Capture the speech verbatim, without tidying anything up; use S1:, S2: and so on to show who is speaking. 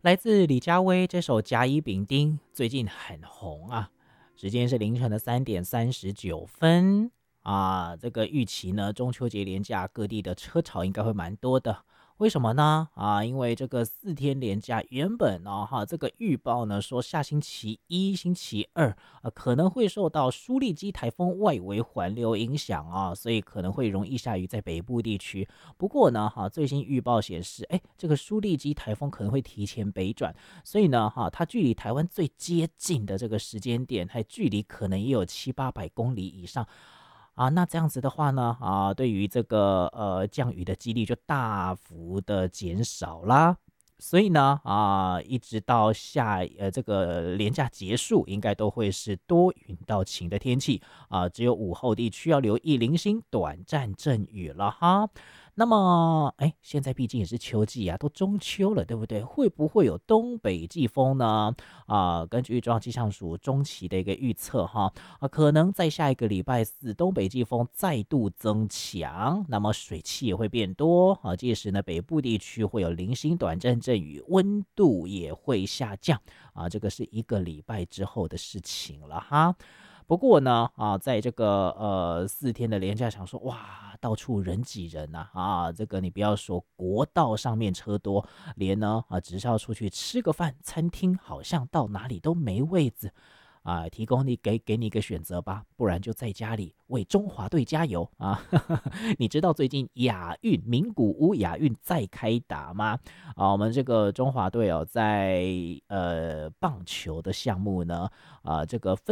S1: 来自李佳薇这首《甲乙丙丁》最近很红啊，时间是凌晨的三点三十九分啊。这个预期呢，中秋节连假各地的车潮应该会蛮多的。为什么呢？啊，因为这个四天连假原本呢，哈，这个预报呢说下星期一、星期二啊可能会受到舒力基台风外围环流影响啊，所以可能会容易下雨在北部地区。不过呢，哈，最新预报显示，哎，这个舒力基台风可能会提前北转，所以呢，哈，它距离台湾最接近的这个时间点，还距离可能也有七八百公里以上。啊，那这样子的话呢，啊，对于这个呃降雨的几率就大幅的减少啦。所以呢，啊，一直到下呃这个连假结束，应该都会是多云到晴的天气啊，只有午后地区要留意零星短暂阵雨了哈。那么，哎，现在毕竟也是秋季啊，都中秋了，对不对？会不会有东北季风呢？啊，根据中央气象署中期的一个预测哈，啊，可能在下一个礼拜四，东北季风再度增强，那么水汽也会变多啊。届时呢，北部地区会有零星短暂阵雨，温度也会下降啊。这个是一个礼拜之后的事情了哈。不过呢，啊，在这个呃四天的连假想说，哇，到处人挤人呐、啊，啊，这个你不要说国道上面车多，连呢啊，只是要出去吃个饭，餐厅好像到哪里都没位子。啊，提供你给给你一个选择吧，不然就在家里为中华队加油啊！你知道最近亚运名古屋亚运在开打吗？啊，我们这个中华队哦，在呃棒球的项目呢，啊，这个分